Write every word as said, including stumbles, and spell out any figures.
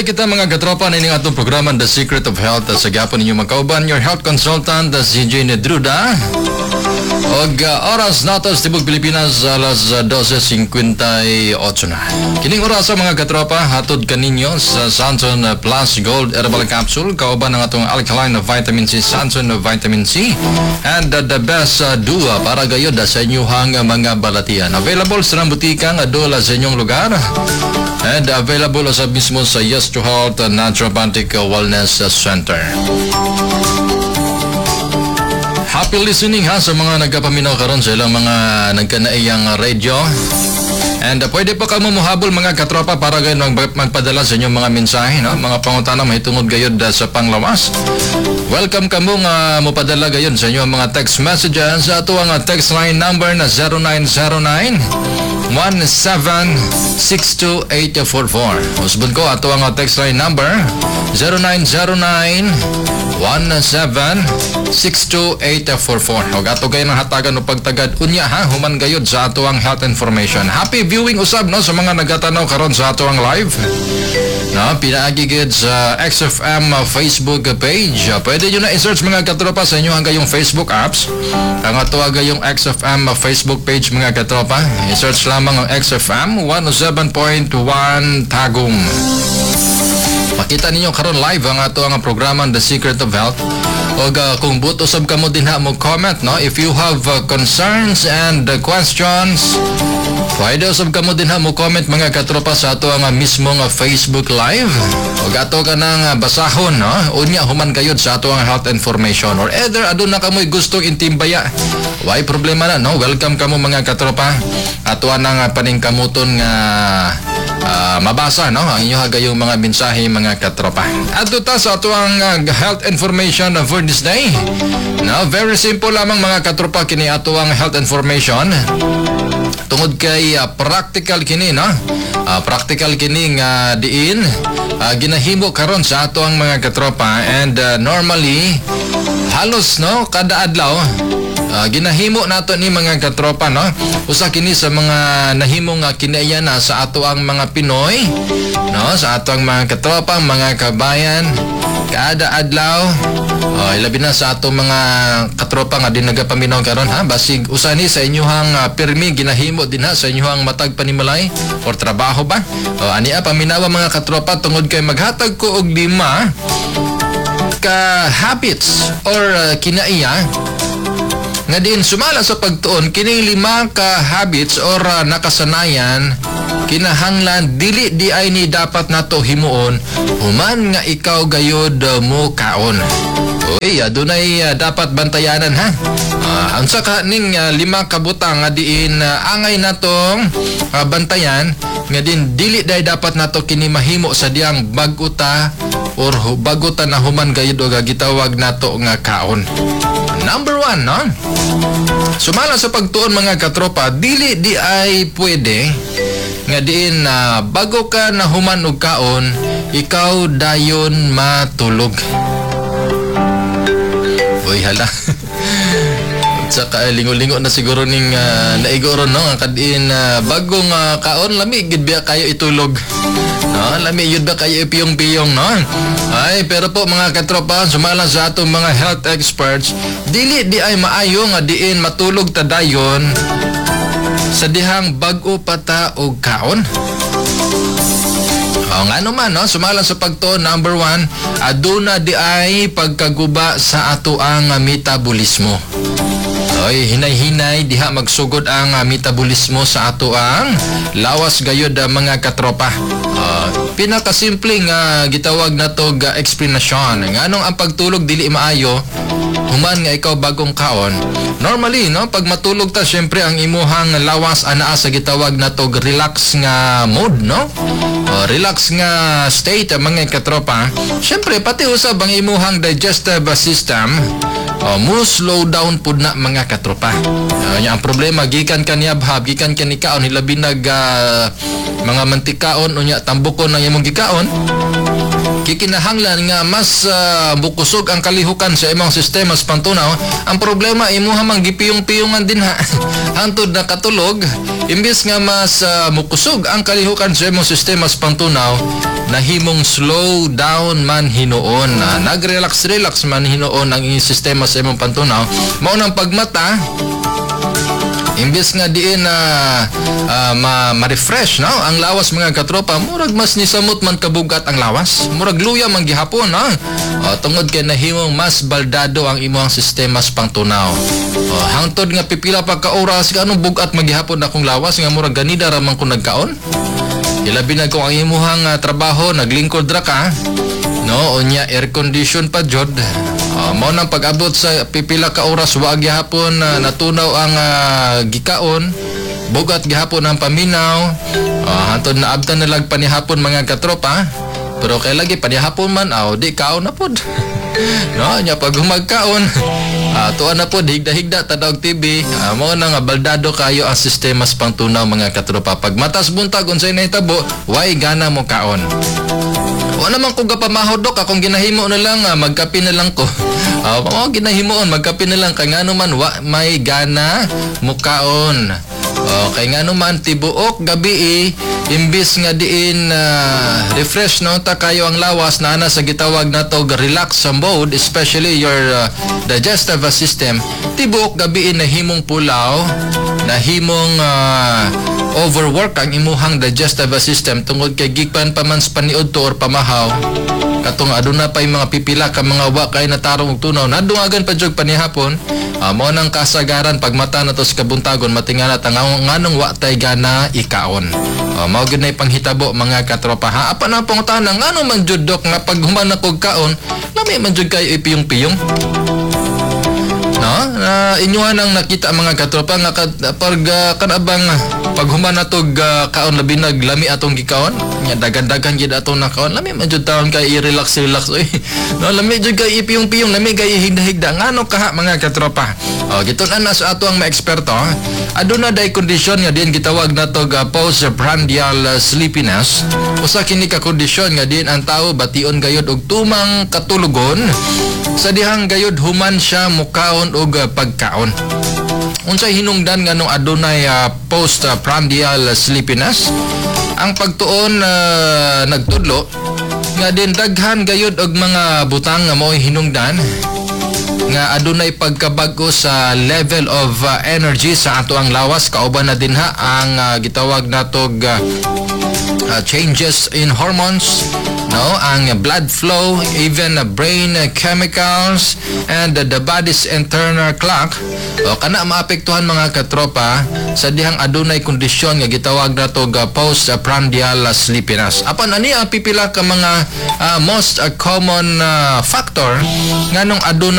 Balik kita mga katropa na ining atong programa The Secret of Health sa gyapon ninyo magkauban your health consultant si Jane Druda. Og uh, oras natos tibok Pilipinas alas twelve fifty-eight na. Kining oras sa mga katropa hatod kaninyo sa Sanson Plus Gold Herbal Capsule kauban ng atong alkaline vitamin C, Sanson vitamin C, and uh, the best uh, dua para gayud sa inyong mga balatian. Available sa butika nga dola sa inyong lugar and available sa mismo sa Yes to Health Naturopathic Wellness Center. Happy listening ha sa mga nagkapaminaw karon sa ilang mga nagkanaiyang radio. And uh, pwede pa ka mamuhabol mga katropa para gayon mag magpadala sa inyong mga mensahe, no? Mga pangutana mahitungod gayod uh, sa panglawas. Welcome ka mong uh, mupadala gayon sa inyong mga text messages sa ato ang uh, text line number na zero nine zero nine one seven six two eight four four. Usbod ko ato ang uh, text line number zero nine zero nine one seven six two eight four four. Og ato kayo ng hatagan o pagtagad unya ha human gayod sa ato ang health information. Happy viewing usab no sa mga nagatanaw karon sa ato ang live. No, pinaagi gid sa X F M uh, Facebook page. Uh, pwede nyo na i-search mga katropa sa inyo ang gayong Facebook apps. Ang ato ang gayong X F M uh, Facebook page mga katropa. I-search lamang ang X F M one oh seven point one Tagum. Makita ninyo karon live ang ato ang programa The Secret of Health. O uh, kung buto sab ka mo din ha mo comment no if you have uh, concerns and uh, questions, pwede usab ka mo din ha mo comment mga katropa sa ato ang uh, mismong uh, Facebook live. O ato ka nang uh, basahon no unya human gayud sa ato ang health information or either aduna ka mo'y gustong intimbaya. Why problema na no, welcome ka mo mga katropa. Ato nang uh, paningkamuton nga uh, mabasa no ang inyo gayong mga mensahe mga katropa. Adto ta sa ato ang uh, health information for this day. No, very simple lamang mga katropa kini ato ang health information. Tungod kay uh, practical kini no. Uh, practical kini nga uh, diin uh, ginahimo karon sa ato ang mga katropa and uh, normally halos no kada adlaw Uh, ginahimo nato ni mga katropa no usa kini sa mga nahimong uh, kinaiyan na sa ato ang mga Pinoy no sa ato ang mga katropa mga kabayan kada adlaw oh, ilabi na sa ato mga katropa nga din nagapaminaw karon ha basig usa ni sa inyong uh, pirmi ginahimo din ha sa inyong matag panimalay or trabaho ba oh, ani a paminawa mga katropa tungod kay maghatag ko og lima ka habits or uh, kinaiya nga din sumala sa pagtuon kining lima ka habits or uh, nakasanayan kinahanglan dili di ay ni dapat nato himuon human nga ikaw gayod uh, mo kaon. Okay, adunay uh, dapat bantayanan ha. Uh, ang saka ning uh, lima ka butang nga diin uh, angay natong uh, bantayan nga din dili day dapat nato kini mahimo sa diyang bag-uta or baguta na human gayud o gitawag nato nga kaon. Number one, no? Sumala sa pagtuon mga katropa, dili di ay pwede nga diin na uh, bago ka na human og kaon, ikaw dayon matulog. Uy, hala. Saka lingo-lingo na siguro ning uh, naigoro no nga kadin uh, bagong uh, kaon lami gid biya kayo itulog. No, lami yun ba kayo ipiyong-piyong no? Ay, pero po mga katropa, sumala sa atong mga health experts, dili di ay maayo nga diin matulog ta dayon sa dihang bag-o pata og kaon. O nga naman, no? Sumala sa pagtuon, number one, aduna di ay pagkaguba sa ato ang metabolismo. Oy, hinay-hinay diha magsugod ang uh, metabolismo sa ato ang lawas gayod uh, mga katropa. Uh, pinakasimpleng uh, gitawag na to uh, explanation. Nganong ang pagtulog dili maayo human nga ikaw bagong kaon. Normally, no, pag matulog ta syempre ang imuhang lawas anaa sa gitawag na to relax nga mode, no? Uh, relax nga state uh, mga katropa. Syempre pati usab ang imuhang digestive system uh, mo slow down pud na mga katropa. Uh, ang problema gikan kaniyabhab, gikan kanikaon hilabi nag uh, mga mantikaon unya tambukon ang imong gikaon. kikinahanglan nga mas uh, bukusog ang kalihukan sa imong sistema sa pantunaw. Ang problema imuha mang gipiyong-piyongan din ha. Hangtod na katulog, imbis nga mas uh, mukusog ang kalihukan sa imong sistema sa pantunaw, nahimong slow down man hinuon. Uh, nag-relax-relax man hinuon ang inyong sistema sa imong pantunaw. Mao nang pagmata, imbis nga diin na uh, uh, ma- ma-refresh no ang lawas mga katropa, murag mas nisamot man kabugat ang lawas, murag luya man gihapon no. O, tungod kay nahimong mas baldado ang imong sistema sa pangtunaw. O, hangtod nga pipila pa ka oras kanong bugat magihapon akong lawas nga murag ganida ra man ko nagkaon. Ilabi na kung ang imuhang uh, trabaho naglingkod ra ka no, unya air condition pa jud. Uh, mao nang pag-abot sa pipila ka oras wa gihapon uh, natunaw ang uh, gikaon, bugat gihapon ang paminaw. Uh, hantod na abtan na lag panihapon mga katropa. Pero kay lagi panihapon man aw di kaon na pod. No, nya pag humagkaon uh, tuan na pod higda-higda tadawg T V. Uh, mao nang baldado kayo ang sistema sa pangtunaw mga katropa. Pag matas buntag unsay nahitabo, way gana mo kaon. Wala naman ko gapamahod dok, akong ginahimo na lang, uh, magkape na lang ko. Uh, oh, ginahimoon, magkape na lang, kay nga naman, wa, may gana, mukaon. Uh, kay nga naman, tibuok, gabi eh, imbis nga diin uh, refresh no, ta kayo ang lawas na ana sa gitawag na to relax mode, especially your uh, digestive system, tibuok gabi eh, nahimong pulaw, nahimong uh, overwork ang imuhang digestive system tungod kay gikpan pa man sa paniud to or pamahaw. Katong aduna pa yung mga pipila ka mga wa kay natarong og tunaw, nadungagan pa jud panihapon. Uh, mao nang kasagaran pag mata na to sa kabuntagon matingala ta nganong wa tay gana ikaon. Uh, mao gyud nay panghitabo mga katropa ha. Apa na pong tanang ngano man jud dok nga pag human na kog kaon, lami man jud kay ipiyong-piyong. No, uh, inyuhan ang nakita mga katropa nga kad, pag uh, kanabang pag human natog uh, kaon labi naglami atong gikaon nya dagan-dagan gid atong nakaon, lami man jud taon kay i-relax relax oy. No, lami jud kay ipiyong-piyong, lami kay higda-higda ngano kaha mga katropa. Oh, giton-an na sa ato ang mga eksperto, aduna day kondisyon nga diin gitawag natog uh, postprandial uh, sleepiness. Usa kini ka kondisyon nga diin ang tawo bation gayud og tumang katulugon sa dihang gayud human siya mukaon og uh, pagkaon. Unsay hinungdan nganong adunay uh, postprandial uh, sleepiness? Ang pagtuon uh, nagtudlo nga din daghan gayud og mga butang nga mo'y hinungdan nga adunay pagkabag-o sa level of uh, energy sa ato ang lawas, kauban na din ha ang uh, gitawag natog uh, uh, changes in hormones, no, ang blood flow, even uh, brain uh, chemicals and uh, the body's internal clock. O kana maapektuhan mga katropa sa dihang adunay kondisyon nga gitawag nato uh, postprandial uh, sleepiness. Apan ani ang pipila ka mga uh, most uh, common uh, factor nganong adunay